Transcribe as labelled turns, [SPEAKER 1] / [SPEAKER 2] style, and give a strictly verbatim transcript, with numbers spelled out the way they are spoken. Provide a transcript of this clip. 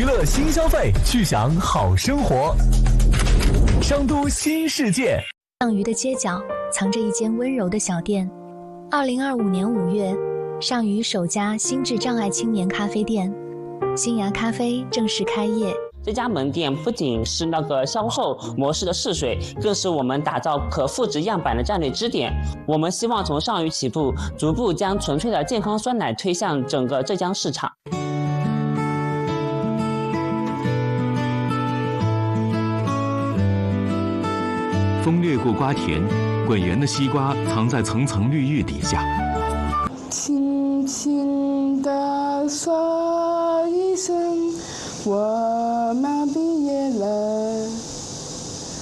[SPEAKER 1] 乐新消费，去享好生活。商都新世界。
[SPEAKER 2] 上虞的街角藏着一间温柔的小店。二零二五年五月，上虞首家心智障碍青年咖啡店新芽咖啡正式开业。
[SPEAKER 3] 这家门店不仅是那个销售模式的试水，更是我们打造可复制样板的战略支点。我们希望从上虞起步，逐步将纯粹的健康酸奶推向整个浙江市场。
[SPEAKER 4] 风掠过瓜田，滚圆的西瓜藏在层层绿郁底下。
[SPEAKER 5] 轻轻地说一声，我麻痹